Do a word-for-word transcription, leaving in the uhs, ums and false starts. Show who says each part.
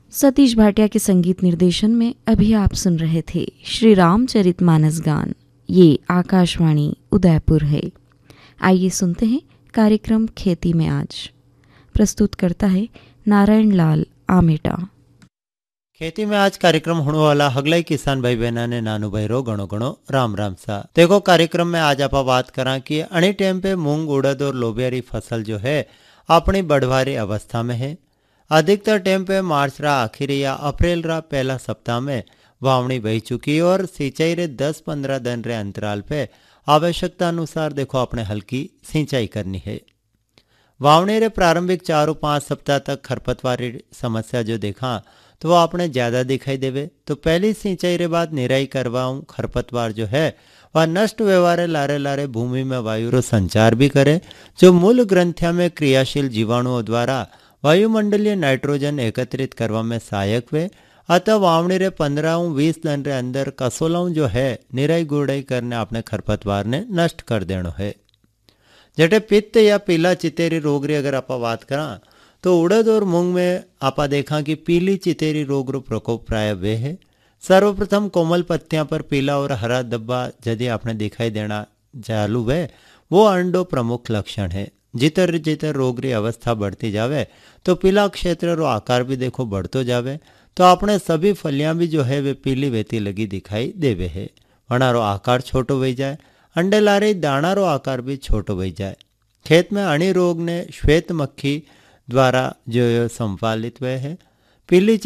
Speaker 1: सतीश भाटिया के संगीत निर्देशन में अभी आप सुन रहे थे श्री रामचरितमानस गान। ये आकाशवाणी उदयपुर है। आइए सुनते हैं कार्यक्रम खेती में आज। प्रस्तुत करता है नारायण लाल आमेटा।
Speaker 2: खेती में आज कार्यक्रम होने वाला हगलाई किसान भाई बहना ने नानू भाई रो गणो गणो राम राम सा। देखो कार्यक्रम में आज आप बात करा कि अणी टाइम पे मूंग उड़द और लोबिया री फसल जो है अपनी बढ़वारी अवस्था में है। अधिकतर टाइम पे मार्च रा आखिर या अप्रैल रा पहला सप्ताह में वावणी बही चुकी और सिंचाई रे दस पंद्रह दिन रे अंतराल पे आवश्यकता अनुसार देखो अपने हल्की सिंचाई करनी है। वावणी रे प्रारंभिक चार पाँच सप्ताह तक खरपतवारी समस्या जो देखा तो वो आपने ज़्यादा दिखाई देवे। तो पहली सिंचाई रे बाद निराई करवाऊँ खरपतवार जो है वह नष्ट व्यवहार लारे लारे भूमि में वायु रो संचार भी करे, जो मूल ग्रंथिया में क्रियाशील जीवाणुओं द्वारा वायुमंडलीय नाइट्रोजन एकत्रित करवा में सहायक वे। अतः वावणी रे पंद्रह बीस दिन रे अंदर कसोलाऊ जो है निराई गुड़ाई करने अपने खरपतवार ने नष्ट कर देनो है। जटे पित्त या पीला चितेरी रोग री अगर आप बात करा तो उड़द और मूंग में आपा देखा कि पीली चितेरी रोग रो प्रकोप प्राय वे है। सर्वप्रथम कोमल पत्तियां पर पीला और हरा धब्बा यदि आपने दिखाई देना चालू वे वो अंडो प्रमुख लक्षण है। जितर जितर रोग री अवस्था बढ़ती जावे तो पीला क्षेत्र रो आकार भी देखो बढ़तो जावे। तो अपने सभी फलियां भी जो है वे पीली वेती लगी दिखाई देवे है। वना रो आकार छोटो वही जाए, अंडे लारे दाना रो आकार भी छोटो वही जाए। खेत में अणी रोग ने श्वेत मक्खी द्वारा जो संपालित हुए है। पीली